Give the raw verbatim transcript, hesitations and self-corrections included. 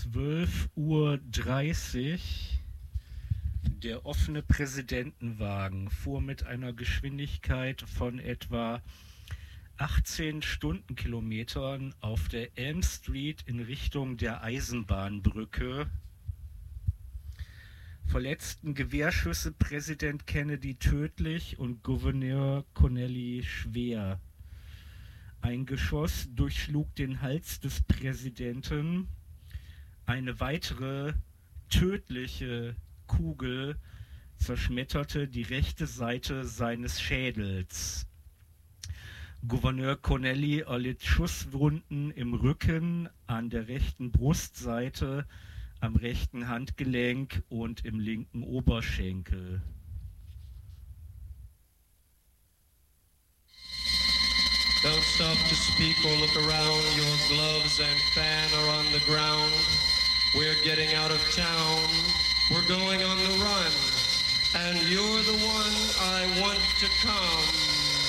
zwölf Uhr dreißig. Der offene Präsidentenwagen fuhr mit einer Geschwindigkeit von etwa achtzehn Stundenkilometern auf der Elm Street in Richtung der Eisenbahnbrücke. Verletzten Gewehrschüsse Präsident Kennedy tödlich und Gouverneur Connally schwer. Ein Geschoss durchschlug den Hals des Präsidenten. Eine weitere tödliche Kugel zerschmetterte die rechte Seite seines Schädels. Gouverneur Connally erlitt Schusswunden im Rücken, an der rechten Brustseite, am rechten Handgelenk und im linken Oberschenkel. Don't stop to speak or look around. Your gloves and fan are on the ground. We're getting out of town. We're going on the run. And you're the one I want to come.